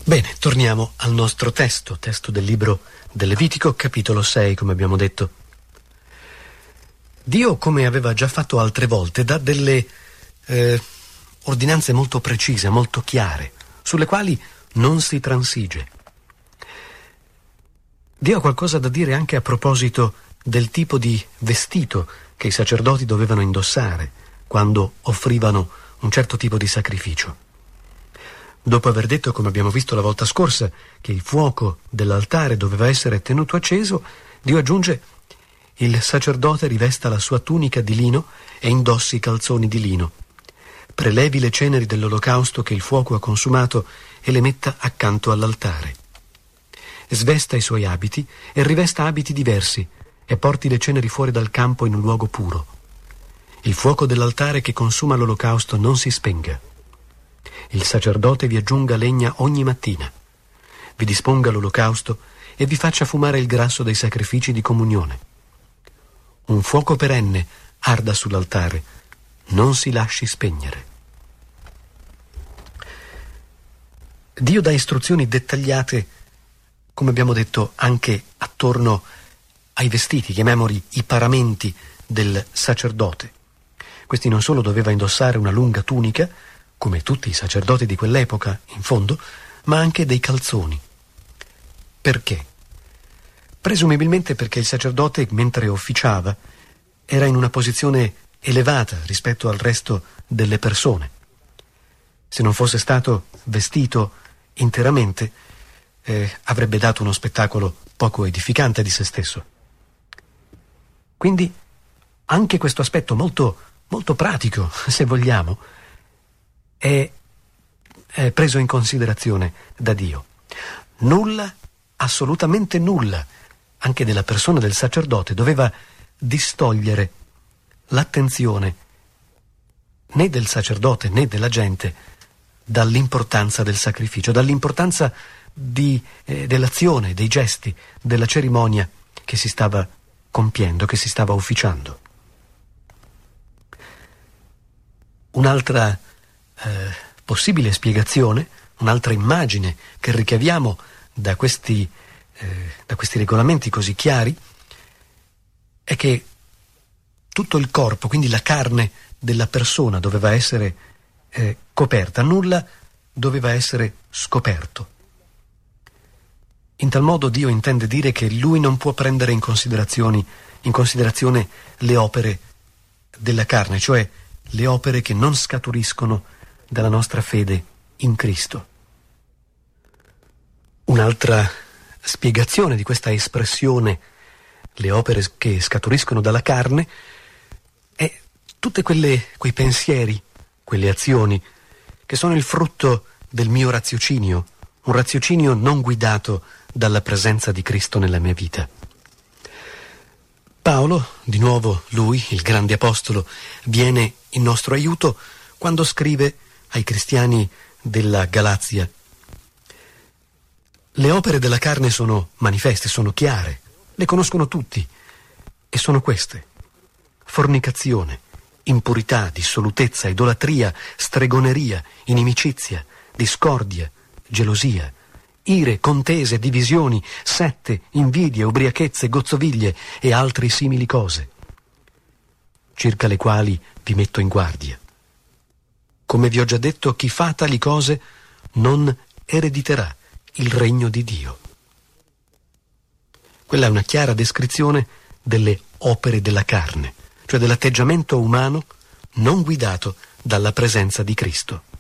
Bene, torniamo al nostro testo del libro del Levitico, capitolo 6, come abbiamo detto. Dio, come aveva già fatto altre volte, dà delle ordinanze molto precise, molto chiare, sulle quali non si transige. Dio ha qualcosa da dire anche a proposito del tipo di vestito che i sacerdoti dovevano indossare quando offrivano un certo tipo di sacrificio. Dopo aver detto, come abbiamo visto la volta scorsa, che il fuoco dell'altare doveva essere tenuto acceso, Dio aggiunge: il sacerdote rivesta la sua tunica di lino e indossi calzoni di lino. Prelevi le ceneri dell'olocausto che il fuoco ha consumato e le metta accanto all'altare. Svesta i suoi abiti e rivesta abiti diversi e porti le ceneri fuori dal campo in un luogo puro. Il fuoco dell'altare che consuma l'olocausto non si spenga. Il sacerdote vi aggiunga legna ogni mattina, vi disponga l'olocausto e vi faccia fumare il grasso dei sacrifici di comunione. Un fuoco perenne arda sull'altare, non si lasci spegnere. Dio dà istruzioni dettagliate, come abbiamo detto, anche attorno ai vestiti, chiamiamoli i paramenti del sacerdote. Questi non solo doveva indossare una lunga tunica, come tutti i sacerdoti di quell'epoca, in fondo, ma anche dei calzoni. Perché? Presumibilmente perché il sacerdote, mentre officiava, era in una posizione elevata rispetto al resto delle persone. Se non fosse stato vestito interamente, avrebbe dato uno spettacolo poco edificante di se stesso. Quindi anche questo aspetto molto, molto pratico, se vogliamo, è preso in considerazione da Dio. Nulla, assolutamente nulla, anche della persona del sacerdote, doveva distogliere l'attenzione né del sacerdote né della gente dall'importanza del sacrificio, dall'importanza dell'azione, dei gesti, della cerimonia che si stava compiendo, che si stava ufficiando. Un'altra possibile spiegazione, un'altra immagine che ricaviamo da questi regolamenti così chiari, è che tutto il corpo, quindi la carne della persona, doveva essere coperta, nulla doveva essere scoperto. In tal modo Dio intende dire che Lui non può prendere in considerazione le opere della carne, cioè le opere che non scaturiscono dalla nostra fede in Cristo. Un'altra spiegazione di questa espressione, le opere che scaturiscono dalla carne, è tutte quei pensieri, quelle azioni che sono il frutto del mio raziocinio, un raziocinio non guidato dalla presenza di Cristo nella mia vita. Paolo, di nuovo lui, il grande apostolo, viene in nostro aiuto quando scrive ai cristiani della Galazia: le opere della carne sono manifeste, sono chiare, le conoscono tutti, e sono queste: fornicazione, impurità, dissolutezza, idolatria, stregoneria, inimicizia, discordia, gelosia, ire, contese, divisioni, sette, invidie, ubriachezze, gozzoviglie e altre simili cose, circa le quali vi metto in guardia. Come vi ho già detto, chi fa tali cose non erediterà il regno di Dio. Quella è una chiara descrizione delle opere della carne, cioè dell'atteggiamento umano non guidato dalla presenza di Cristo.